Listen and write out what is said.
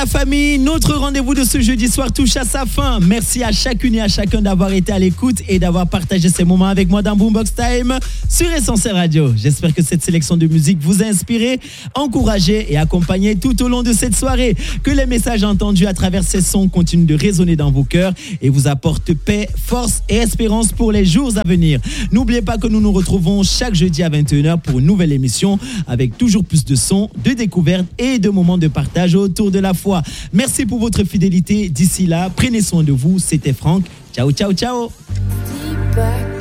famille, notre rendez-vous de ce jeudi soir touche à sa fin. Merci à chacune et à chacun d'avoir été à l'écoute et d'avoir partagé ces moments avec moi dans Boombox Time sur Essentiel Radio. J'espère que cette sélection de musique vous a inspiré, encouragé et accompagné tout au long de cette soirée. Que les messages entendus à travers ces sons continuent de résonner dans vos cœurs et vous apportent paix, force et espérance pour les jours à venir. N'oubliez pas que nous nous retrouvons chaque jeudi à 21h pour une nouvelle émission avec toujours plus de sons, de découvertes et de moments de partage autour de la foi. Merci pour votre fidélité. D'ici là, prenez soin de vous. C'était Franck. Ciao, ciao, ciao.